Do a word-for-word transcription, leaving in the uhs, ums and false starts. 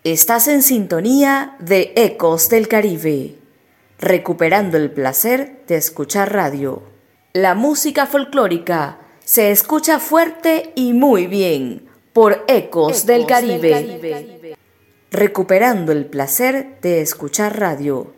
Estás en sintonía de Ecos del Caribe, recuperando el placer de escuchar radio. La música folclórica se escucha fuerte y muy bien por Ecos, Ecos del, Caribe. del Caribe, recuperando el placer de escuchar radio.